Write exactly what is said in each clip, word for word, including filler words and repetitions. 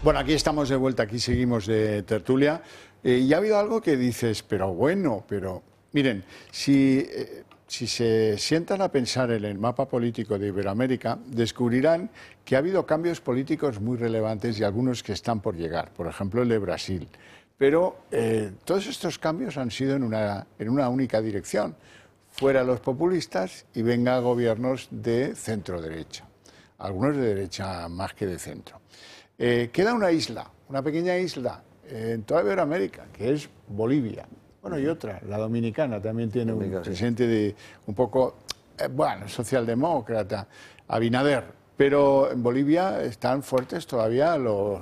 Bueno, aquí estamos de vuelta, aquí seguimos de tertulia. Eh, y ha habido algo que dices, pero bueno, pero... Miren, si, eh, si se sientan a pensar en el mapa político de Iberoamérica, descubrirán que ha habido cambios políticos muy relevantes y algunos que están por llegar. Por ejemplo, el de Brasil. Pero eh, todos estos cambios han sido en una, en una única dirección. Fuera los populistas y venga gobiernos de centro-derecha. Algunos de derecha más que de centro. Eh, queda una isla, una pequeña isla eh, en toda Iberoamérica, que es Bolivia. Bueno, y otra, la dominicana, también tiene un Dominica, sí. presidente de, un poco, eh, bueno, socialdemócrata, Abinader. Pero en Bolivia están fuertes todavía los,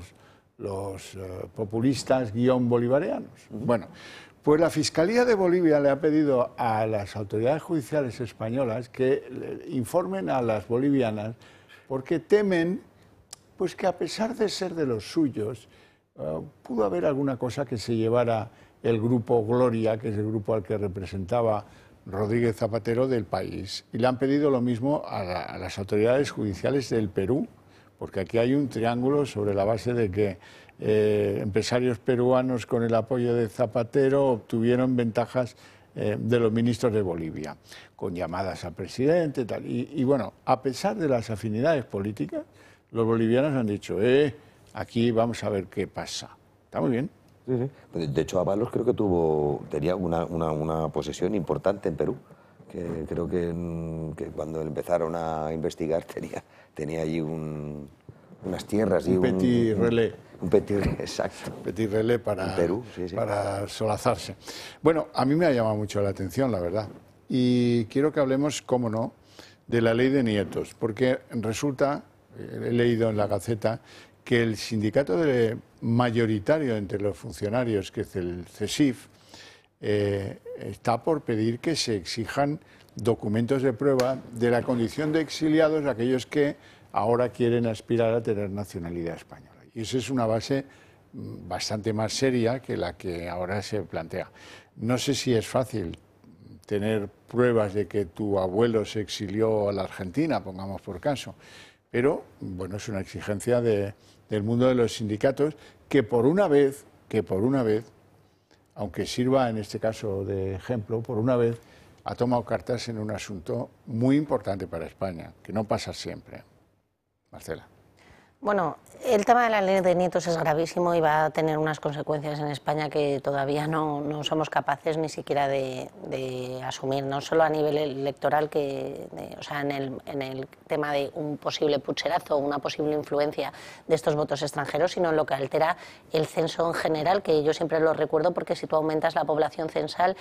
los uh, populistas guión bolivarianos. Uh-huh. Bueno, pues la Fiscalía de Bolivia le ha pedido a las autoridades judiciales españolas que informen a las bolivianas porque temen pues que a pesar de ser de los suyos, uh, pudo haber alguna cosa que se llevara el grupo Gloria, que es el grupo al que representaba Rodríguez Zapatero del país. Y le han pedido lo mismo a, la, a las autoridades judiciales del Perú, porque aquí hay un triángulo sobre la base de que eh, empresarios peruanos con el apoyo de Zapatero obtuvieron ventajas eh, de los ministros de Bolivia, con llamadas al presidente y tal. Y, y bueno, a pesar de las afinidades políticas, los bolivianos han dicho, eh, aquí vamos a ver qué pasa. Está muy bien. Sí, sí. De hecho, Ábalos creo que tuvo, tenía una, una, una posesión importante en Perú, que creo que, que cuando empezaron a investigar tenía, tenía allí un, unas tierras. Un y petit un, relais. Un, un petit relais, exacto. Petit relais para, Perú, sí, sí. para solazarse. Bueno, a mí me ha llamado mucho la atención, la verdad. Y quiero que hablemos, cómo no, de la ley de nietos, porque resulta, he leído en la Gaceta, que el sindicato de mayoritario entre los funcionarios, que es el CESIF, eh, está por pedir que se exijan documentos de prueba de la condición de exiliados a aquellos que ahora quieren aspirar a tener nacionalidad española. Y eso es una base bastante más seria que la que ahora se plantea. No sé si es fácil tener pruebas de que tu abuelo se exilió a la Argentina, pongamos por caso, pero bueno, es una exigencia de, del mundo de los sindicatos que por una vez, que por una vez, aunque sirva en este caso de ejemplo, por una vez ha tomado cartas en un asunto muy importante para España, que no pasa siempre. Marcela. Bueno, el tema de la ley de nietos es gravísimo y va a tener unas consecuencias en España que todavía no, no somos capaces ni siquiera de, de asumir, no solo a nivel electoral, que, de, o sea, en el, en el tema de un posible pucherazo o una posible influencia de estos votos extranjeros, sino en lo que altera el censo en general, que yo siempre lo recuerdo porque si tú aumentas la población censal,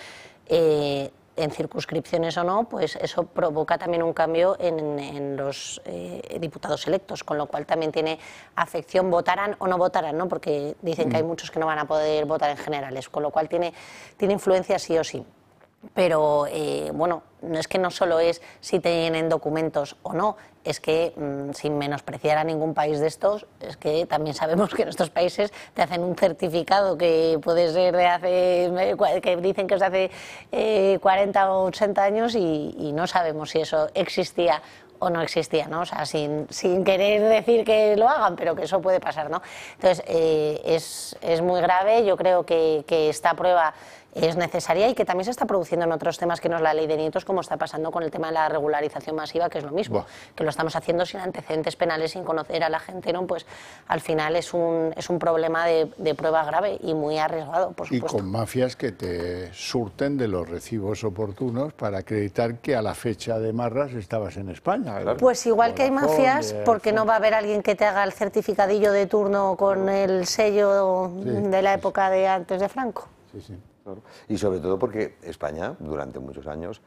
eh, en circunscripciones o no, pues eso provoca también un cambio en, en los eh, diputados electos, con lo cual también tiene afección, votaran o no votaran, ¿no? Porque dicen mm. que hay muchos que no van a poder votar en generales, con lo cual tiene, tiene influencia sí o sí. Pero, eh, bueno, no es que no solo es si tienen documentos o no, es que, mmm, sin menospreciar a ningún país de estos, es que también sabemos que en estos países te hacen un certificado que puede ser de hace, que dicen que es de hace eh, cuarenta o ochenta años y, y no sabemos si eso existía o no existía, ¿no? O sea, sin, sin querer decir que lo hagan, pero que eso puede pasar, ¿no? Entonces, eh, es, es muy grave, yo creo que, que esta prueba es necesaria y que también se está produciendo en otros temas que no es la ley de nietos, como está pasando con el tema de la regularización masiva, que es lo mismo, Buah. que lo estamos haciendo sin antecedentes penales, sin conocer a la gente, ¿no? Pues al final es un, es un problema de, de prueba grave y muy arriesgado, por supuesto. Y con mafias que te surten de los recibos oportunos para acreditar que a la fecha de Marras estabas en España. ¿Verdad? Pues igual que hay mafias, porque no va a haber alguien que te haga el certificadillo de turno con el sello sí, de la época de antes de Franco. Sí, sí. Claro. Y sobre todo porque España, durante muchos años,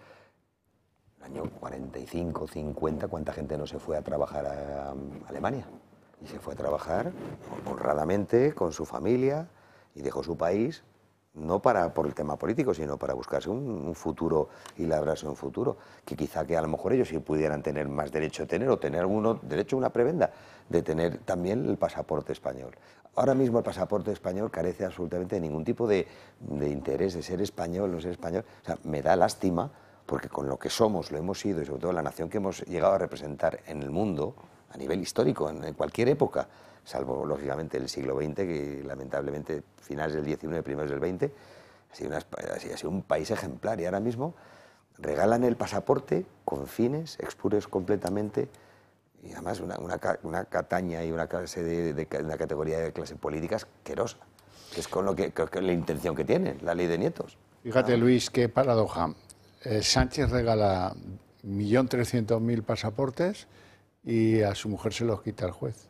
año cuarenta y cinco, cincuenta, ¿cuánta gente no se fue a trabajar a Alemania? Y se fue a trabajar honradamente con su familia y dejó su país, no para por el tema político, sino para buscarse un, un futuro y labrarse un futuro, que quizá que a lo mejor ellos sí pudieran tener más derecho a tener, o tener alguno derecho a una prebenda, de tener también el pasaporte español. Ahora mismo el pasaporte español carece absolutamente de ningún tipo de, de interés de ser español o no ser español. O sea, me da lástima, porque con lo que somos, lo hemos sido, y sobre todo la nación que hemos llegado a representar en el mundo, a nivel histórico, en, en cualquier época, salvo lógicamente el siglo veinte, que lamentablemente finales del diecinueve, primeros del veinte, ha sido, una, ha sido un país ejemplar y ahora mismo regalan el pasaporte con fines expuros completamente y además una, una, una cataña y una, clase de, de, de una categoría de clase política asquerosa, que es con lo que, que, que la intención que tiene la ley de nietos. Fíjate, Luis, qué paradoja. Eh, Sánchez regala un millón trescientos mil pasaportes y a su mujer se los quita el juez.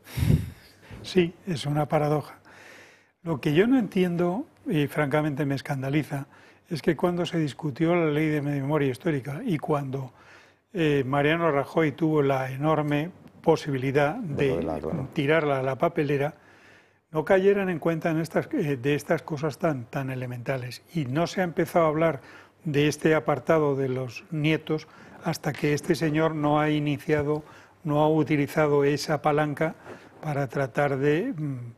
Sí, es una paradoja. Lo que yo no entiendo, y francamente me escandaliza, es que cuando se discutió la ley de memoria histórica y cuando eh, Mariano Rajoy tuvo la enorme posibilidad de bueno, tirarla a la papelera, no cayeran en cuenta en estas, eh, de estas cosas tan, tan elementales. Y no se ha empezado a hablar de este apartado de los nietos hasta que este señor no ha iniciado, no ha utilizado esa palanca para tratar de mmm,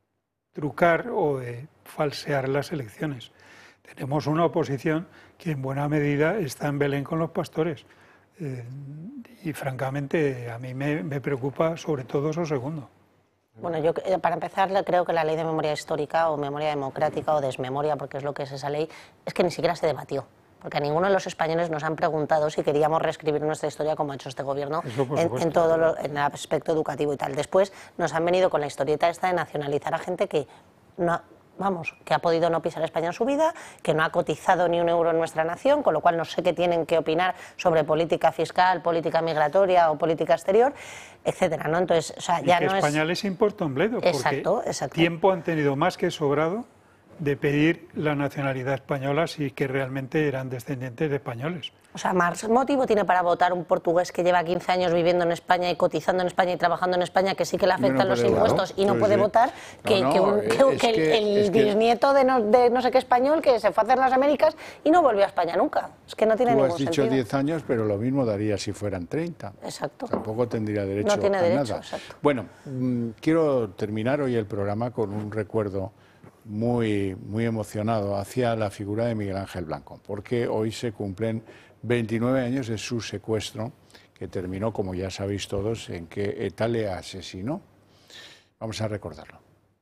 trucar o de falsear las elecciones. Tenemos una oposición que en buena medida está en Belén con los pastores. Eh, y francamente a mí me, me preocupa sobre todo eso segundo. Bueno, yo para empezar creo que la ley de memoria histórica o memoria democrática o desmemoria, porque es lo que es esa ley, es que ni siquiera se debatió. Porque a ninguno de los españoles nos han preguntado si queríamos reescribir nuestra historia como ha hecho este gobierno en, en todo lo, en el aspecto educativo y tal. Después nos han venido con la historieta esta de nacionalizar a gente que no, vamos, que ha podido no pisar España en su vida, que no ha cotizado ni un euro en nuestra nación, con lo cual no sé qué tienen que opinar sobre política fiscal, política migratoria o política exterior, etcétera, ¿no? Entonces, o sea, ya y que no España es... les importa un bledo, porque exacto, exacto. tiempo han tenido más que sobrado de pedir la nacionalidad española si que realmente eran descendientes de españoles. O sea, más motivo tiene para votar un portugués que lleva quince años viviendo en España y cotizando en España y trabajando en España, que sí que le afectan bueno, los impuestos claro, y no puede sí. votar, que, no, no, que, un, que, que, que el, el bisnieto que... de, no, de no sé qué español que se fue a hacer las Américas y no volvió a España nunca. Es que no tiene Tú ningún sentido. Tú has dicho diez años, pero lo mismo daría si fueran treinta. Exacto. Tampoco tendría derecho no tiene a derecho, nada. Exacto. Bueno, mmm, quiero terminar hoy el programa con un recuerdo muy, muy emocionado hacia la figura de Miguel Ángel Blanco, porque hoy se cumplen veintinueve años de su secuestro, que terminó, como ya sabéis todos, en que ETA le asesinó. Vamos a recordarlo.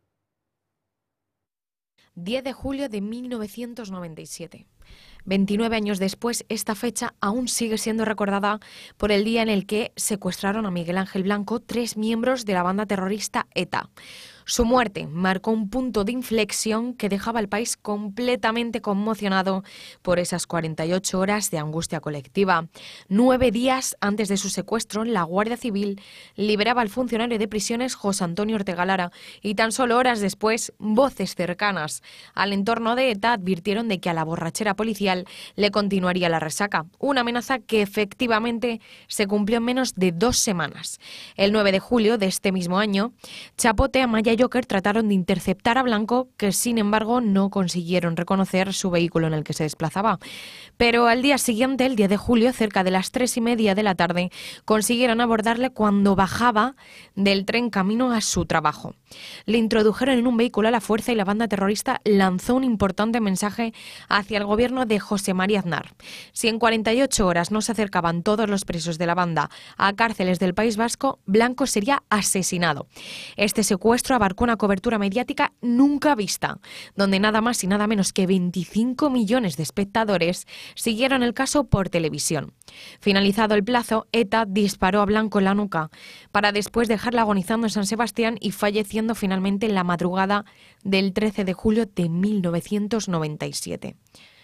diez de julio de mil novecientos noventa y siete. veintinueve años después, esta fecha aún sigue siendo recordada por el día en el que secuestraron a Miguel Ángel Blanco, tres miembros de la banda terrorista ETA. Su muerte marcó un punto de inflexión que dejaba al país completamente conmocionado por esas cuarenta y ocho horas de angustia colectiva. Nueve días antes de su secuestro, la Guardia Civil liberaba al funcionario de prisiones José Antonio Ortega Lara y tan solo horas después, voces cercanas al entorno de ETA advirtieron de que a la borrachera policial le continuaría la resaca, una amenaza que efectivamente se cumplió en menos de dos semanas. El nueve de julio de este mismo año, Chapote, Amaya y Joker trataron de interceptar a Blanco, que sin embargo no consiguieron reconocer su vehículo en el que se desplazaba. Pero al día siguiente, el diez de julio, cerca de las tres y media de la tarde, consiguieron abordarle cuando bajaba del tren camino a su trabajo. Le introdujeron en un vehículo a la fuerza y la banda terrorista lanzó un importante mensaje hacia el gobierno de José María Aznar. Si en cuarenta y ocho horas no se acercaban todos los presos de la banda a cárceles del País Vasco, Blanco sería asesinado. Este secuestro abarcó una cobertura mediática nunca vista, donde nada más y nada menos que veinticinco millones de espectadores siguieron el caso por televisión. Finalizado el plazo, ETA disparó a Blanco en la nuca, para después dejarla agonizando en San Sebastián y falleciendo finalmente en la madrugada del trece de julio de mil novecientos noventa y siete.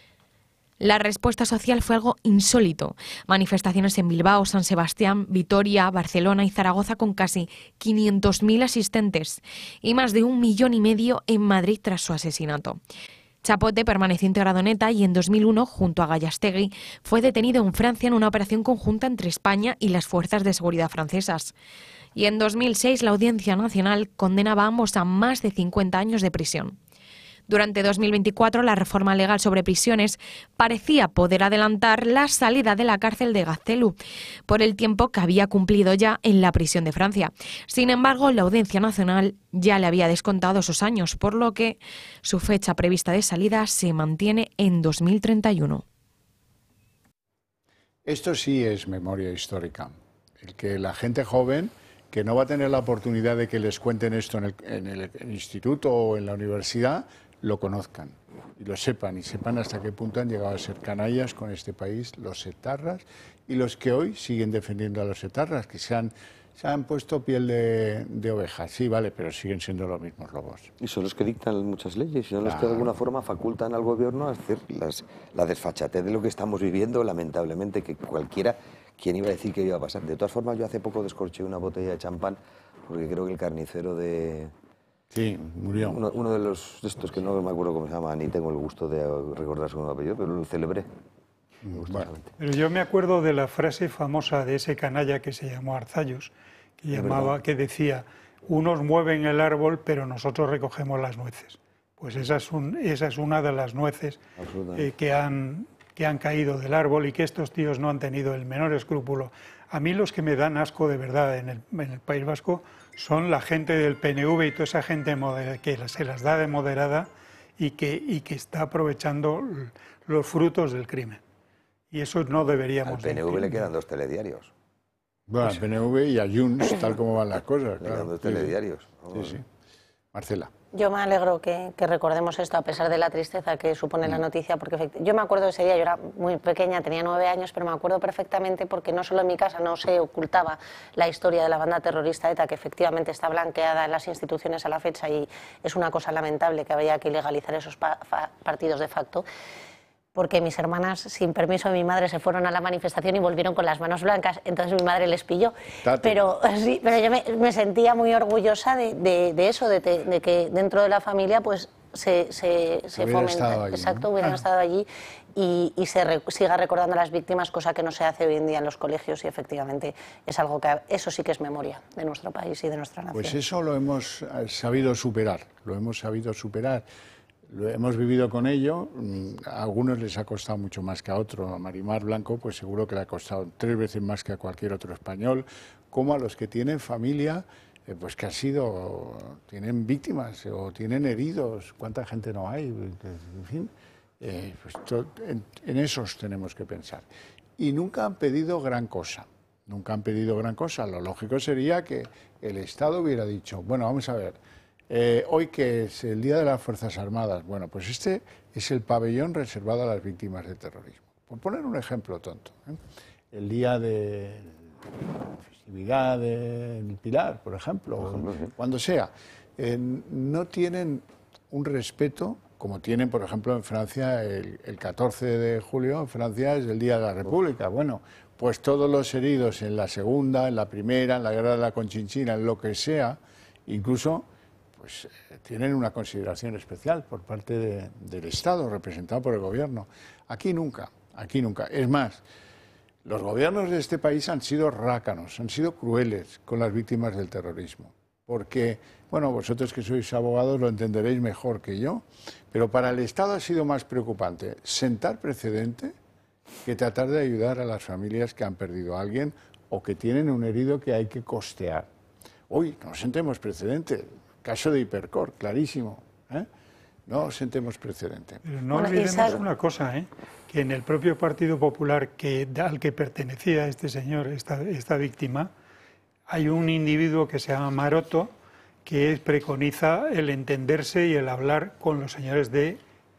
La respuesta social fue algo insólito. Manifestaciones en Bilbao, San Sebastián, Vitoria, Barcelona y Zaragoza con casi quinientos mil asistentes y más de un millón y medio en Madrid tras su asesinato. Chapote permaneció integrado en ETA y en dos mil uno, junto a Gallastegui, fue detenido en Francia en una operación conjunta entre España y las fuerzas de seguridad francesas. Y en dos mil seis la Audiencia Nacional condenaba a ambos a más de cincuenta años de prisión. Durante dos mil veinticuatro, la reforma legal sobre prisiones parecía poder adelantar la salida de la cárcel de Gaztelu, por el tiempo que había cumplido ya en la prisión de Francia. Sin embargo, la Audiencia Nacional ya le había descontado esos años, por lo que su fecha prevista de salida se mantiene en dos mil treinta y uno. Esto sí es memoria histórica, el que la gente joven que no va a tener la oportunidad de que les cuenten esto en el, en el, en el instituto o en la universidad, lo conozcan y lo sepan, y sepan hasta qué punto han llegado a ser canallas con este país, los etarras y los que hoy siguen defendiendo a los etarras, que se han, se han puesto piel de, de oveja. Sí, vale, pero siguen siendo los mismos lobos. Y son los que dictan muchas leyes, y son los Claro. que de alguna forma facultan al gobierno a hacer las, la desfachatez de lo que estamos viviendo, lamentablemente, que cualquiera, ¿quién iba a decir que iba a pasar? De todas formas, yo hace poco descorché una botella de champán, porque creo que el carnicero de... Sí, murió. Uno, uno de los de estos que no me acuerdo cómo se llama, ni tengo el gusto de recordar su apellido, pero lo celebré. Bueno, Pero yo me acuerdo de la frase famosa de ese canalla que se llamó Arzallos, que llamaba, que decía, unos mueven el árbol, pero nosotros recogemos las nueces. Pues esa es, un, esa es una de las nueces eh, que, han, que han caído del árbol y que estos tíos no han tenido el menor escrúpulo. A mí los que me dan asco de verdad en el, en el País Vasco son la gente del P N V y toda esa gente que se las da de moderada y que, y que está aprovechando los frutos del crimen. Y eso no deberíamos... Al P N V de... le quedan dos telediarios. bueno, al P N V y a Junts, tal como van las cosas. Le Claro. quedan dos Sí, sí. telediarios. Sí, sí. Marcela. Yo me alegro que, que recordemos esto, a pesar de la tristeza que supone la noticia, porque efect- yo me acuerdo de ese día, yo era muy pequeña, tenía nueve años, pero me acuerdo perfectamente porque no solo en mi casa no se ocultaba la historia de la banda terrorista ETA, que efectivamente está blanqueada en las instituciones a la fecha y es una cosa lamentable que había que ilegalizar esos pa- fa- partidos de facto, porque mis hermanas, sin permiso de mi madre, se fueron a la manifestación y volvieron con las manos blancas, entonces mi madre les pilló. Tate. Pero, sí, pero yo me, me sentía muy orgullosa de, de, de eso, de, te- de que dentro de la familia pues se, se, se Hubiera fomenta, estado allí, exacto, ¿no? hubieran Ah. estado allí y, y se re- siga recordando a las víctimas, cosa que no se hace hoy en día en los colegios y efectivamente es algo que, eso sí que es memoria de nuestro país y de nuestra nación. Pues eso lo hemos eh, sabido superar, lo hemos sabido superar. Lo hemos vivido con ello, mm, a algunos les ha costado mucho más que a otros. A Marimar Blanco, pues seguro que le ha costado tres veces más que a cualquier otro español, como a los que tienen familia, eh, pues que ha sido, tienen víctimas o tienen heridos. ¿Cuánta gente no hay? En fin, eh, pues to- en, en esos tenemos que pensar. Y nunca han pedido gran cosa, nunca han pedido gran cosa. Lo lógico sería que el Estado hubiera dicho, bueno, vamos a ver, Eh, hoy que es el Día de las Fuerzas Armadas, bueno, pues este es el pabellón reservado a las víctimas del terrorismo. Por poner un ejemplo tonto, ¿eh? El día de la festividad del Pilar, por ejemplo, Por ejemplo, sí. cuando sea, eh, no tienen un respeto como tienen, por ejemplo, en Francia, el, el catorce de julio, en Francia es el Día de la República. Bueno, pues todos los heridos en la segunda, en la primera, en la guerra de la Conchinchina, en lo que sea, incluso pues eh, tienen una consideración especial por parte de- del Estado, representado por el Gobierno. Aquí nunca, aquí nunca. Es más, los gobiernos de este país han sido rácanos, han sido crueles con las víctimas del terrorismo. Porque, bueno, vosotros que sois abogados lo entenderéis mejor que yo, pero para el Estado ha sido más preocupante sentar precedente que tratar de ayudar a las familias que han perdido a alguien o que tienen un herido que hay que costear. Uy, no sentemos precedente. Caso de Hipercor, clarísimo. ¿eh? No sentemos precedente. Pero no Bueno, olvidemos Isaac- una cosa, ¿eh? que en el propio Partido Popular que, al que pertenecía este señor, esta, esta víctima, hay un individuo que se llama Maroto, que es- preconiza el entenderse y el hablar con los señores del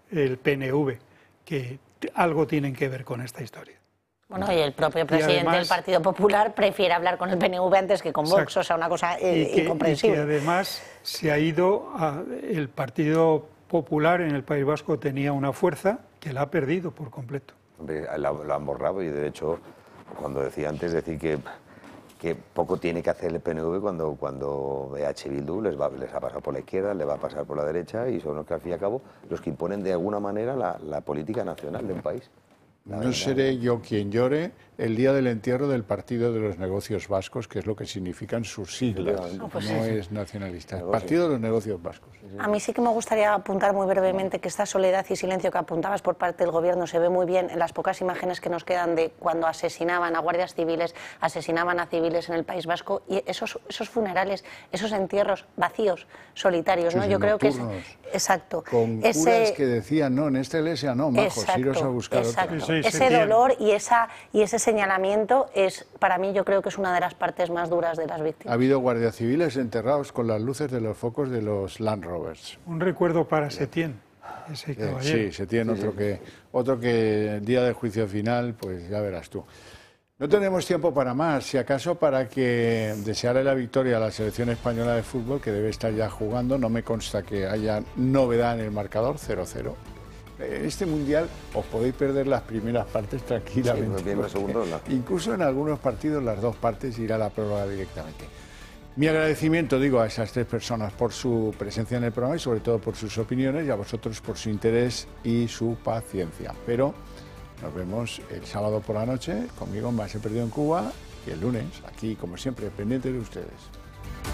P N V, que t- algo tienen que ver con esta historia. Bueno, y el propio presidente además- del Partido Popular prefiere hablar con el P N V antes que con Vox, Exacto. o sea, una cosa Y eh, que, y incomprensible. que además se ha ido, a- el Partido Popular en el País Vasco tenía una fuerza que la ha perdido por completo. Hombre, lo, lo han borrado y de hecho, cuando decía antes, decir que, que poco tiene que hacer el P N V cuando, cuando E H Bildu les, va, les ha pasado por la izquierda, les va a pasar por la derecha y son los que al fin y al cabo los que imponen de alguna manera la, la política nacional del país. La No verdad. seré yo quien llore el día del entierro del Partido de los Negocios Vascos, que es lo que significan sus siglas. Ah, No pues es nacionalista, es Negocios. Partido de los Negocios Vascos. A mí sí que me gustaría apuntar muy brevemente que esta soledad y silencio que apuntabas por parte del Gobierno se ve muy bien en las pocas imágenes que nos quedan de cuando asesinaban a guardias civiles, asesinaban a civiles en el País Vasco y esos, esos funerales, esos entierros vacíos, solitarios. ¿no? Sí, sí, Yo creo que es, nocturnos. exacto. con ese, curas que decían, no, en esta iglesia no, majos, exacto, iros a buscar exacto. otra. Sí, sí, Ese sí. dolor y, esa, y ese señalamiento es, para mí, yo creo que es una de las partes más duras de las Ha víctimas. habido guardias civiles enterrados con las luces de los focos de los Land Rovers. Un recuerdo para Setién, ese Eh, caballero. sí, se tiene otro que otro que el día del juicio final, pues ya verás tú. No tenemos tiempo para más, si acaso para que desearle la victoria a la selección española de fútbol, que debe estar ya jugando. No me consta que haya novedad en el marcador, cero cero. En este mundial os podéis perder las primeras partes tranquilamente. Sí, bien, los segundos no. Incluso en algunos partidos las dos partes irá a la prórroga directamente. Mi agradecimiento, digo, a esas tres personas por su presencia en el programa y sobre todo por sus opiniones, y a vosotros por su interés y su paciencia. Pero nos vemos el sábado por la noche, conmigo en Más he perdido en Cuba, y el lunes, aquí, como siempre, pendiente de ustedes.